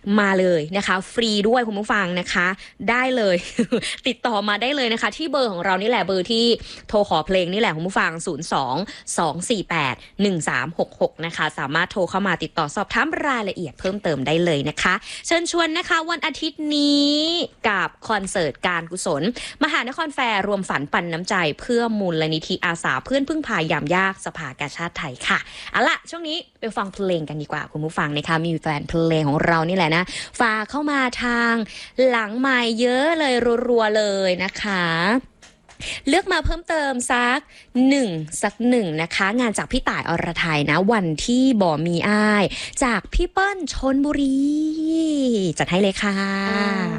มาเลยนะคะฟรีด้วยคุณผู้ฟังนะคะได้เลย ติดต่อมาได้เลยนะคะที่เบอร์ของเรานี่แหละเบอร์ที่โทรขอเพลงนี่แหละคุณผู้ฟัง02-248-1366นะคะสามารถโทรเข้ามาติดต่อสอบถามรายละเอียดเพิ่มเติมได้เลยนะคะเชิญชวนนะคะวันอาทิตย์นี้กับคอนเสิร์ตการกุศลมหานครแฟร์รวมฝันปันน้ำใจเพื่อมูลนิธิอาสาเพื่อนพึ่งพายามยากสภากาชาติไทยค่ะเอาล่ะช่วงนี้ไปฟังเพลงกันดีกว่าคุณผู้ฟังนะคะมีแฟนเพลงของเรานี่แหละนะฝากเข้ามาทางหลังไมค์เยอะเลยรัวๆเลยนะคะเลือกมาเพิ่มเติมสักหนึ่งนะคะงานจากพี่ต่ายอรไทยนะวันที่บ่มีอ้ายจากพี่เปิ้ลชลบุรีจัดให้เลยค่ะ